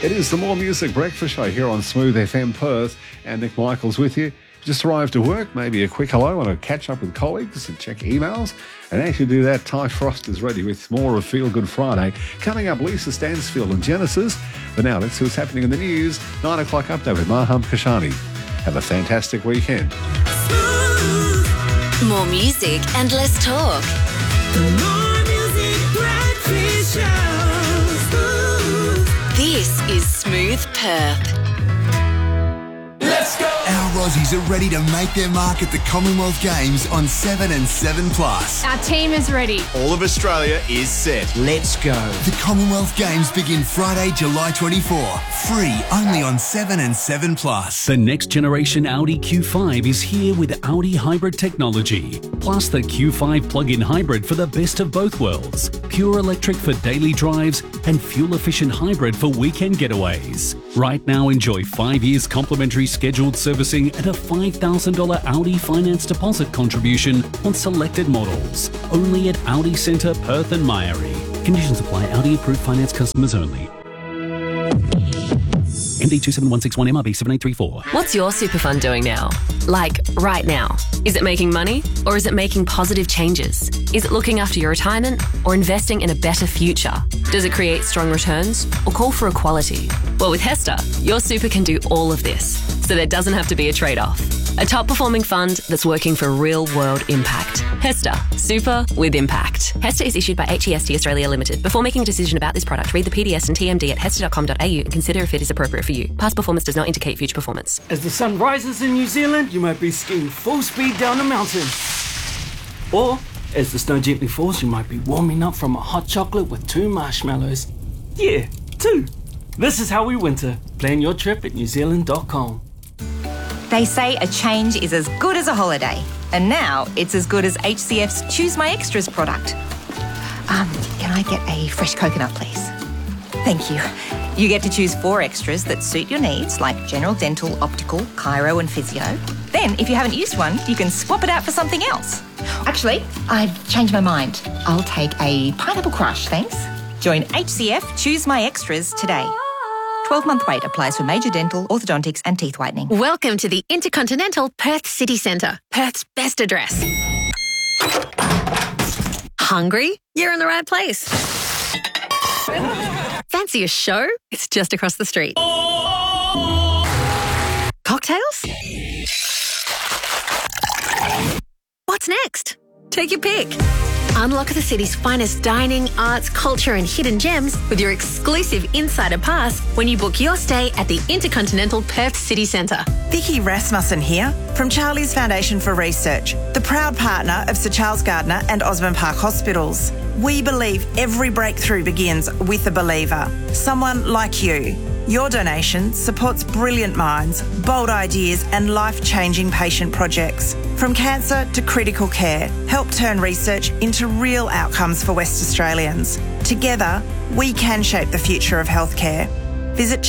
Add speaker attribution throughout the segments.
Speaker 1: It is the More Music Breakfast Show here on Smooth FM Perth, and Nick Michaels with you. Just arrived to work, maybe a quick hello, want to catch up with colleagues and check emails. And as you do that, Ty Frost is ready with more of Feel Good Friday. Coming up, Lisa Stansfield and Genesis. But now let's see what's happening in the news. 9 o'clock update with Maham Kashani. Have a fantastic weekend.
Speaker 2: More music and less talk.
Speaker 3: The More Music Breakfast Show.
Speaker 2: This is Smooth Perth.
Speaker 3: Let's go!
Speaker 4: Our Aussies are ready to make their mark at the Commonwealth Games on 7 and 7 Plus.
Speaker 5: Our team is ready.
Speaker 6: All of Australia is set. Let's go.
Speaker 4: The Commonwealth Games begin Friday, July 24. Free only on 7 and 7 Plus.
Speaker 7: The next generation Audi Q5 is here with Audi hybrid technology. Plus the Q5 plug-in hybrid for the best of both worlds. Pure electric for daily drives and fuel-efficient hybrid for weekend getaways. Right now, enjoy 5 years complimentary scheduled servicing at a $5,000 Audi finance deposit contribution on selected models. Only at Audi Centre, Perth and Myrie. Conditions apply. Audi approved finance customers only. MD 27161 MRB 7834.
Speaker 8: What's your super fund doing now? Like, right now? Is it making money or is it making positive changes? Is it looking after your retirement or investing in a better future? Does it create strong returns or call for equality? Well, with HESTA, your super can do all of this, so there doesn't have to be a trade-off. A top-performing fund that's working for real-world impact. HESTA, super with impact. HESTA is issued by HEST Australia Limited. Before making a decision about this product, read the PDS and TMD at hesta.com.au and consider if it is appropriate for you. Past performance does not indicate future performance.
Speaker 9: As the sun rises in New Zealand, you might be skiing full speed down a mountain. Or, as the snow gently falls, you might be warming up from a hot chocolate with 2 marshmallows. Yeah, 2. This is how we winter. Plan your trip at newzealand.com.
Speaker 10: They say a change is as good as a holiday. And now it's as good as HCF's Choose My Extras product. Can I get a fresh coconut, please? Thank you. You get to choose 4 extras that suit your needs, like general dental, optical, chiro and physio. Then, if you haven't used one, you can swap it out for something else. Actually, I've changed my mind. I'll take a pineapple crush, thanks. Join HCF Choose My Extras today. 12-month wait applies for major dental, orthodontics and teeth whitening.
Speaker 11: Welcome to the Intercontinental Perth City Centre, Perth's best address. Hungry? You're in the right place. Fancy a show? It's just across the street. Cocktails? What's next? Take your pick. Unlock the city's finest dining, arts, culture and hidden gems with your exclusive Insider Pass when you book your stay at the Intercontinental Perth City Centre.
Speaker 12: Vicky Rasmussen here from Charlie's Foundation for Research, the proud partner of Sir Charles Gardner and Osborne Park Hospitals. We believe every breakthrough begins with a believer, someone like you. Your donation supports brilliant minds, bold ideas and life-changing patient projects. From cancer to critical care, help turn research into real outcomes for West Australians. Together, we can shape the future of healthcare. Visit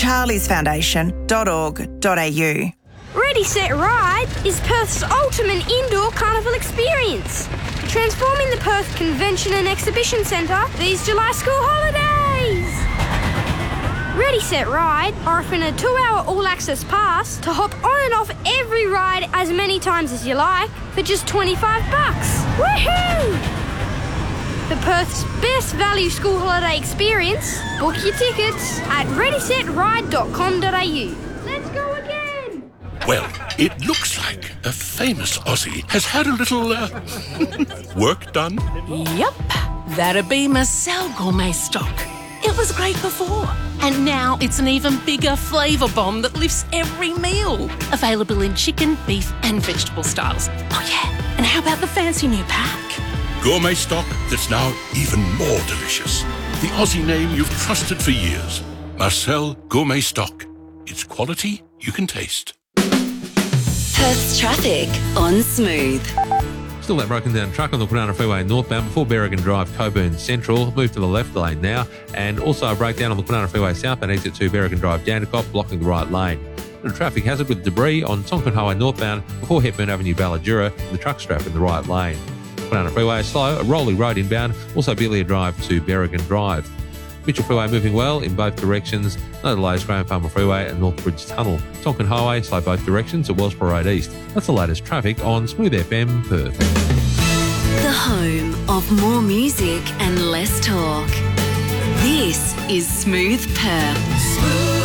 Speaker 12: charliesfoundation.org.au.
Speaker 13: Ready, Set, Ride is Perth's ultimate indoor carnival experience. Transforming the Perth Convention and Exhibition Centre these July school holidays. Ready, Set, Ride are offering a 2-hour all-access pass to hop on and off every ride as many times as you like for just $25. Woohoo! For Perth's best value school holiday experience, book your tickets at readysetride.com.au. Let's go again!
Speaker 14: Well, it looks like a famous Aussie has had a little, work done.
Speaker 15: Yep, that'd be Marcel Gourmet Stock. It was great before, and now it's an even bigger flavour bomb that lifts every meal. Available in chicken, beef and vegetable styles. Oh yeah, and how about the fancy new pack?
Speaker 14: Gourmet stock that's now even more delicious. The Aussie name you've trusted for years. Marcel Gourmet Stock. It's quality you can taste.
Speaker 2: Perth's traffic on Smooth.
Speaker 16: Still that broken down truck on the Kwinana Freeway northbound before Berrigan Drive, Coburn Central. Move to the left lane now. And also a breakdown on the Kwinana Freeway southbound exit to Berrigan Drive, Jandakot, blocking the right lane. And a traffic hazard with debris on Songkhon Highway northbound before Hepburn Avenue, Balladura, with the truck strap in the right lane. Kwinana Freeway is slow, a Rolling Road inbound, also Belia Drive to Berrigan Drive. Mitchell Freeway moving well in both directions. No delays, Graham Farmer Freeway and Northbridge Tunnel. Tonkin Highway, slow both directions at Wellsborough Road East. That's the latest traffic on Smooth FM Perth.
Speaker 2: The home of more music and less talk. This is Smooth Perth.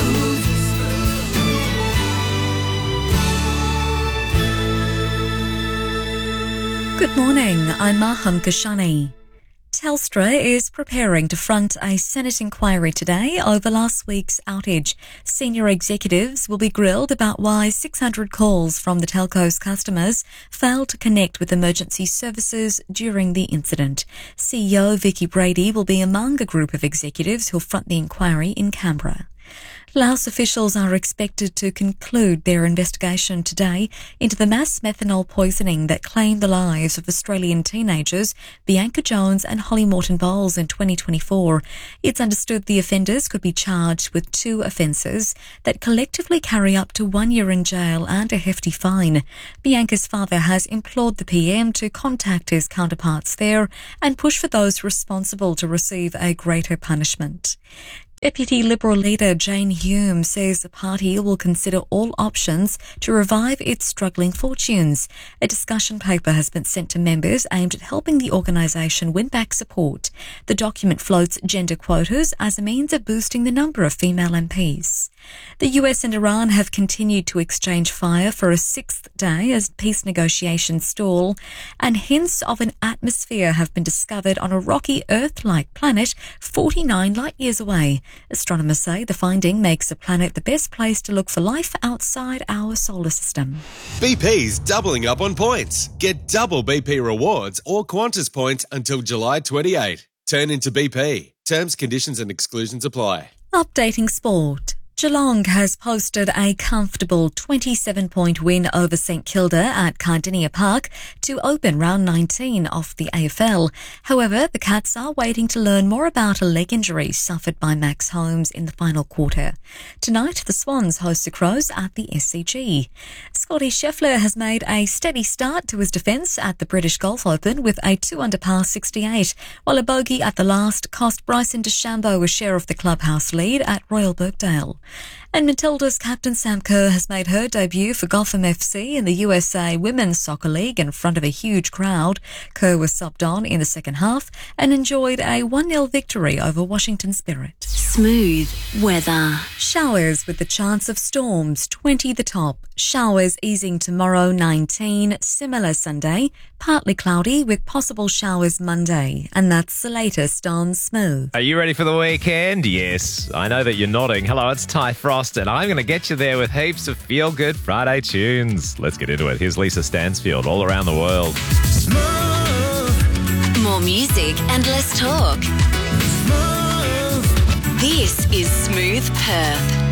Speaker 5: Good morning, I'm Maham Kashani. Telstra is preparing to front a Senate inquiry today over last week's outage. Senior executives will be grilled about why 600 calls from the telco's customers failed to connect with emergency services during the incident. CEO Vicky Brady will be among a group of executives who'll front the inquiry in Canberra. Laos officials are expected to conclude their investigation today into the mass methanol poisoning that claimed the lives of Australian teenagers Bianca Jones and Holly Morton Bowles in 2024. It's understood the offenders could be charged with 2 offences that collectively carry up to 1 year in jail and a hefty fine. Bianca's father has implored the PM to contact his counterparts there and push for those responsible to receive a greater punishment. Deputy Liberal leader Jane Hume says the party will consider all options to revive its struggling fortunes. A discussion paper has been sent to members aimed at helping the organisation win back support. The document floats gender quotas as a means of boosting the number of female MPs. The US and Iran have continued to exchange fire for a 6th day as peace negotiations stall, and hints of an atmosphere have been discovered on a rocky Earth-like planet 49 light years away. Astronomers say the finding makes the planet the best place to look for life outside our solar system.
Speaker 6: BP's doubling up on points. Get double BP rewards or Qantas points until July 28. Turn into BP. Terms, conditions and exclusions apply.
Speaker 5: Updating sport. Geelong has posted a comfortable 27-point win over St Kilda at Cardinia Park to open round 19 of the AFL. However, the Cats are waiting to learn more about a leg injury suffered by Max Holmes in the final quarter. Tonight, the Swans host the Crows at the SCG. Scotty Scheffler has made a steady start to his defence at the British Golf Open with a 2-under par 68, while a bogey at the last cost Bryson DeChambeau a share of the clubhouse lead at Royal Birkdale. And Matilda's captain Sam Kerr has made her debut for Gotham FC in the USA Women's Soccer League in front of a huge crowd. Kerr was subbed on in the second half and enjoyed a 1-0 victory over Washington Spirit.
Speaker 2: Smooth weather.
Speaker 5: Showers with the chance of storms, 20 the top. Showers easing tomorrow, 19. Similar Sunday. Partly cloudy with possible showers Monday. And that's the latest on Smooth.
Speaker 17: Are you ready for the weekend? Yes. I know that you're nodding. Hello, it's Ty Frost, and I'm going to get you there with heaps of feel-good Friday tunes. Let's get into it. Here's Lisa Stansfield, All Around the World.
Speaker 2: More music and less talk. This is Smooth Perth.